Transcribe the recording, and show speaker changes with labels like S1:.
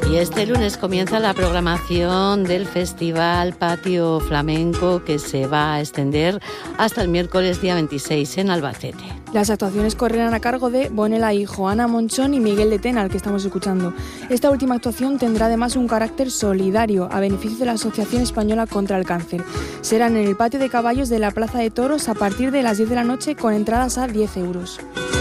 S1: Y este lunes comienza la programación del Festival Patio Flamenco, que se va a extender hasta el miércoles día 26 en Albacete.
S2: Las actuaciones correrán a cargo de Bonela Hijo, Ana Monchón y Miguel de Tena, al que estamos escuchando. Esta última actuación tendrá además un carácter solidario a beneficio de la Asociación Española contra el Cáncer. Serán en el patio de caballos de la Plaza de Toros a partir de las 10 de la noche con entradas a 10 euros.